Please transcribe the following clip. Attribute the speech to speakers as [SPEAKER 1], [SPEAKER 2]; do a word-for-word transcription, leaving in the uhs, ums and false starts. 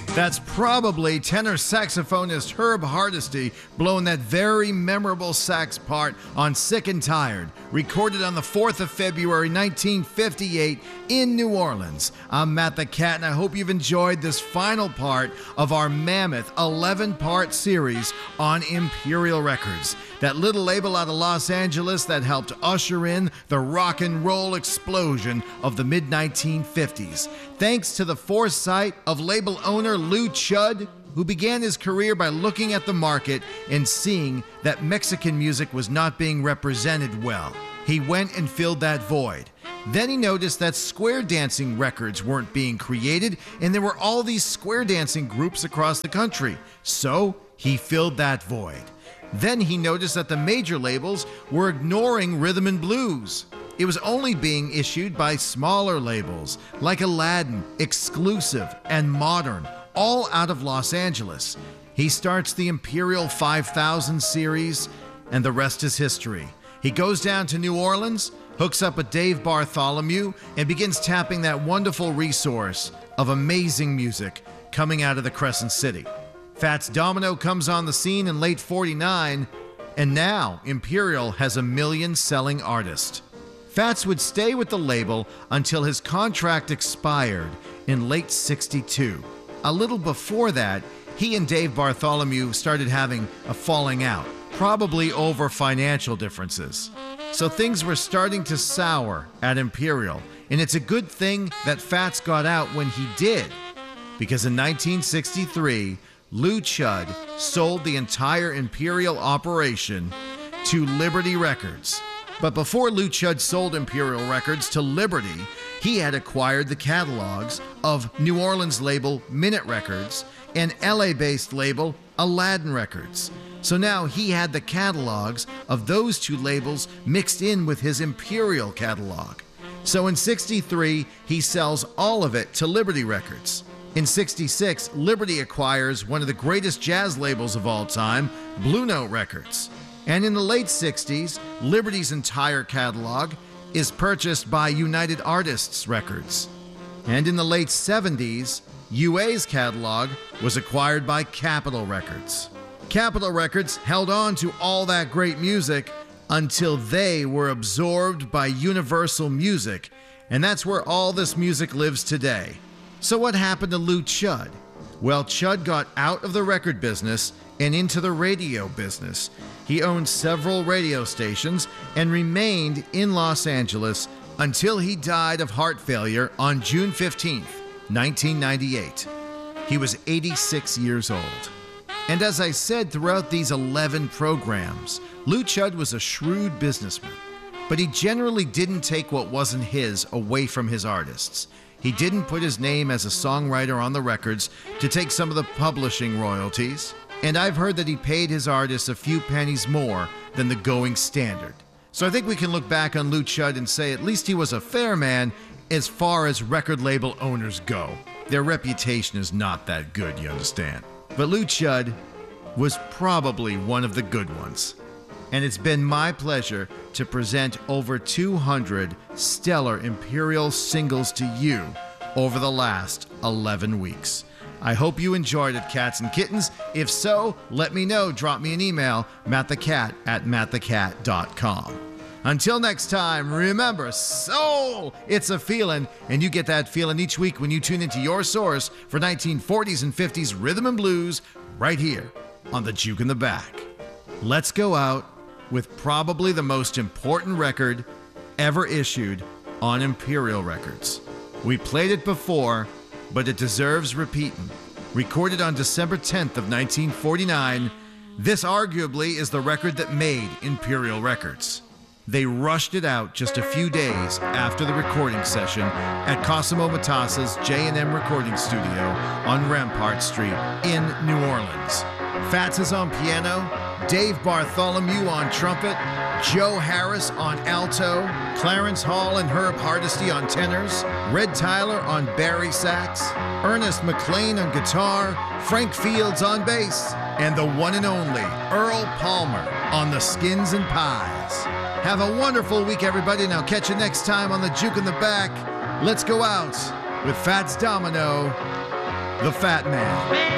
[SPEAKER 1] That's probably tenor saxophonist Herb Hardesty blowing that very memorable sax part on Sick and Tired, recorded on the fourth of February nineteen fifty-eight in New Orleans. I'm Matt the Cat, and I hope you've enjoyed this final part of our mammoth eleven-part series on Imperial Records, that little label out of Los Angeles that helped usher in the rock and roll explosion of the mid nineteen fifties. Thanks to the foresight of label owner Lou Chudd, who began his career by looking at the market and seeing that Mexican music was not being represented well. He went and filled that void. Then he noticed that square dancing records weren't being created, and there were all these square dancing groups across the country. So he filled that void. Then he noticed that the major labels were ignoring rhythm and blues. It was only being issued by smaller labels like Aladdin, Exclusive, and Modern, all out of Los Angeles. He starts the Imperial five thousand series, and the rest is history. He goes down to New Orleans, hooks up with Dave Bartholomew, and begins tapping that wonderful resource of amazing music coming out of the Crescent City. Fats Domino comes on the scene in late forty-nine, and now Imperial has a million-selling artist. Fats would stay with the label until his contract expired in late sixty-two. A little before that, he and Dave Bartholomew started having a falling out, probably over financial differences. So things were starting to sour at Imperial, and it's a good thing that Fats got out when he did, because in nineteen sixty-three, Lou Chudd sold the entire Imperial operation to Liberty Records. But before Lou Chudd sold Imperial Records to Liberty, he had acquired the catalogs of New Orleans label Minute Records and L A-based label Aladdin Records. So now he had the catalogs of those two labels mixed in with his Imperial catalog. So in sixty-three, he sells all of it to Liberty Records. In sixty-six, Liberty acquires one of the greatest jazz labels of all time, Blue Note Records. And in the late sixties, Liberty's entire catalog is purchased by United Artists Records. And in the late seventies, U A's catalog was acquired by Capitol Records. Capitol Records held on to all that great music until they were absorbed by Universal Music, and that's where all this music lives today. So what happened to Lou Chudd? Well, Chudd got out of the record business and into the radio business. He owned several radio stations and remained in Los Angeles until he died of heart failure on June fifteenth, nineteen ninety-eight. He was eighty-six years old. And as I said throughout these eleven programs, Lou Chudd was a shrewd businessman, but he generally didn't take what wasn't his away from his artists. He didn't put his name as a songwriter on the records to take some of the publishing royalties, and I've heard that he paid his artists a few pennies more than the going standard. So I think we can look back on Lou Chudd and say at least he was a fair man as far as record label owners go. Their reputation is not that good, you understand. But Lou Chudd was probably one of the good ones. And it's been my pleasure to present over two hundred stellar Imperial singles to you over the last eleven weeks. I hope you enjoyed it, cats and kittens. If so, let me know. Drop me an email, mattthecat at mattthecat dot com. Until next time, remember, soul, it's a feeling, and you get that feeling each week when you tune into your source for nineteen forties and fifties rhythm and blues right here on the Juke in the Back. Let's go out with probably the most important record ever issued on Imperial Records. We played it before, but it deserves repeating. Recorded on December tenth of nineteen forty-nine, this arguably is the record that made Imperial Records. They rushed it out just a few days after the recording session at Cosimo Matassa's J and M recording studio on Rampart Street in New Orleans. Fats is on piano, Dave Bartholomew on trumpet, Joe Harris on alto, Clarence Hall and Herb Hardesty on tenors, Red Tyler on bari sax, Ernest McLean on guitar, Frank Fields on bass, and the one and only Earl Palmer on the skins and pies. Have a wonderful week, everybody, and I'll catch you next time on the Juke in the Back. Let's go out with Fats Domino the Fat Man.